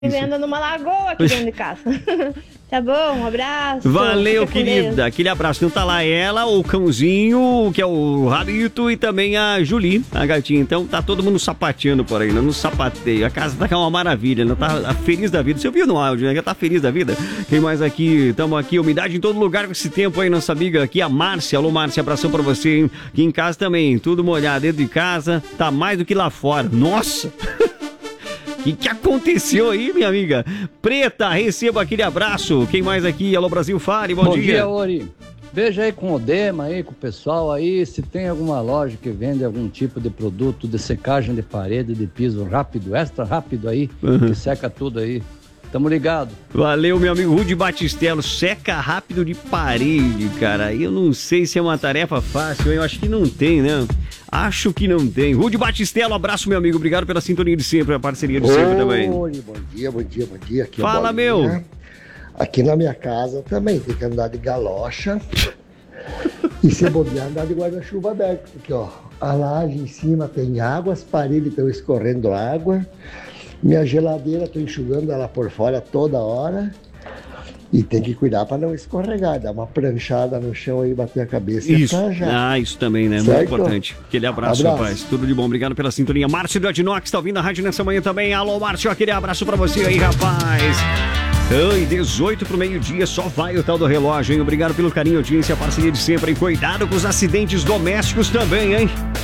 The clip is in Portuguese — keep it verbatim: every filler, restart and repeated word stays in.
vivendo numa lagoa aqui dentro de casa. Tá bom, um abraço. Valeu, querida. Aquele abraço. Então tá lá ela, o cãozinho, que é o Rabito, e também a Julie, a gatinha. Então tá todo mundo sapateando por aí, né? No sapateio. A casa tá uma maravilha, né? Tá feliz da vida. Você ouviu no áudio, né? Já tá feliz da vida. Quem mais aqui? Tamo aqui, umidade em todo lugar com esse tempo aí, nossa amiga aqui, a Márcia. Alô, Márcia, abração pra você, hein? Aqui em casa também, tudo molhado dentro de casa. Tá mais do que lá fora. Nossa! O que, que aconteceu aí, minha amiga? Preta, receba aquele abraço. Quem mais aqui? Alô, Brasil, fale, bom, bom dia. Bom dia, Ori. Veja aí com o Dema, aí, com o pessoal aí, se tem alguma loja que vende algum tipo de produto de secagem de parede, de piso rápido, extra rápido aí, uhum. que seca tudo aí. Tamo ligado. Valeu, meu amigo Rudy Batistello. Seca rápido de parede, cara. Eu não sei se é uma tarefa fácil, eu acho que não tem, né? Acho que não tem. Rudy Batistello, abraço, meu amigo. Obrigado pela sintonia de sempre, a parceria de sempre também. Oi, bom dia, bom dia, bom dia. Aqui Fala, meu. Aqui na minha casa também tem que andar de galocha e se bobear andar de guarda-chuva aberto. Porque, ó, a laje em cima tem água, as paredes estão escorrendo água. Minha geladeira, estou enxugando ela por fora toda hora. E tem que cuidar para não escorregar, dar uma pranchada no chão aí, bater a cabeça. Isso. Ah, isso também, né? Certo? Muito importante. Aquele abraço, abraço, rapaz. Tudo de bom. Obrigado pela sintonia. Márcio do Adinox tá ouvindo a rádio nessa manhã também. Alô, Márcio, aquele abraço para você aí, rapaz. Ai, dezoito pro meio-dia, só vai o tal do relógio, hein? Obrigado pelo carinho, audiência, parceria de sempre, hein? Cuidado com os acidentes domésticos também, hein?